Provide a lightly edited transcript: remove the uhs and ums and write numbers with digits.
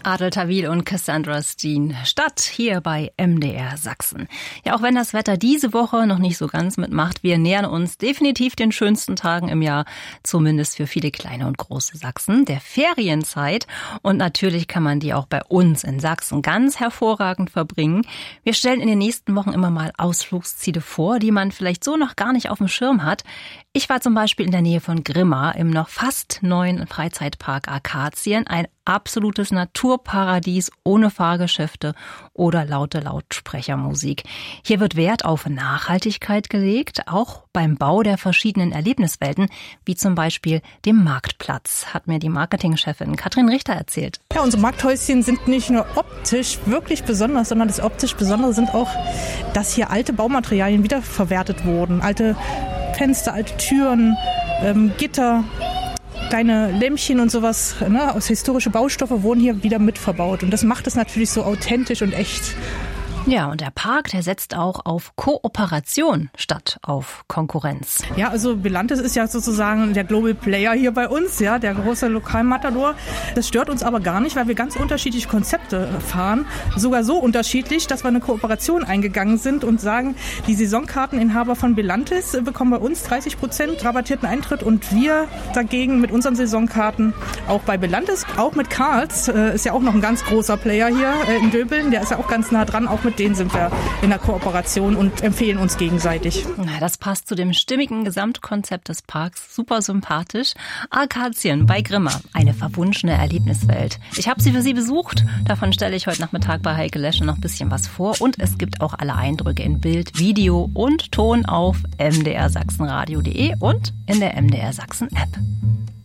Adel Tawil und Cassandra Steen, Stadt hier bei MDR Sachsen. Ja, auch wenn das Wetter diese Woche noch nicht so ganz mitmacht, wir nähern uns definitiv den schönsten Tagen im Jahr, zumindest für viele kleine und große Sachsen, der Ferienzeit. Und natürlich kann man die auch bei uns in Sachsen ganz hervorragend verbringen. Wir stellen in den nächsten Wochen immer mal Ausflugsziele vor, die man vielleicht so noch gar nicht auf dem Schirm hat. Ich war zum Beispiel in der Nähe von Grimma im noch fast neuen Freizeitpark Akazien, ein absolutes Naturparadies ohne Fahrgeschäfte oder laute Lautsprechermusik. Hier wird Wert auf Nachhaltigkeit gelegt, auch beim Bau der verschiedenen Erlebniswelten, wie zum Beispiel dem Marktplatz, hat mir die Marketingchefin Katrin Richter erzählt. Ja, unsere Markthäuschen sind nicht nur optisch wirklich besonders, sondern das optisch Besondere sind auch, dass hier alte Baumaterialien wiederverwertet wurden. Alte Fenster, alte Türen, Gitter, kleine Lämpchen und sowas, ne, aus historische Baustoffe wurden hier wieder mit verbaut. Und das macht es natürlich so authentisch und echt. Ja, und der Park, der setzt auch auf Kooperation statt auf Konkurrenz. Ja, also Belantes ist ja sozusagen der Global Player hier bei uns, ja, der große Lokalmatador. Das stört uns aber gar nicht, weil wir ganz unterschiedliche Konzepte fahren. Sogar so unterschiedlich, dass wir eine Kooperation eingegangen sind und sagen, die Saisonkarteninhaber von Belantes bekommen bei uns 30% rabattierten Eintritt und wir dagegen mit unseren Saisonkarten auch bei Belantes, auch mit Karls, ist ja auch noch ein ganz großer Player hier in Döbeln, der ist ja auch ganz nah dran, auch mit denen sind wir in der Kooperation und empfehlen uns gegenseitig. Na, das passt zu dem stimmigen Gesamtkonzept des Parks. Super sympathisch. Akazien bei Grimma, eine verwunschene Erlebniswelt. Ich habe sie für Sie besucht. Davon stelle ich heute Nachmittag bei Heike Lesche noch ein bisschen was vor. Und es gibt auch alle Eindrücke in Bild, Video und Ton auf mdrsachsenradio.de und in der MDR Sachsen App.